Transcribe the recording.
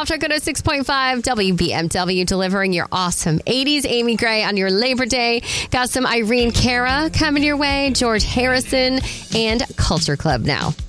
Soft Talk 6.5 WBMW, delivering your awesome 80s Amy Gray on your Labor Day. Got some Irene Cara coming your way, George Harrison, and Culture Club now.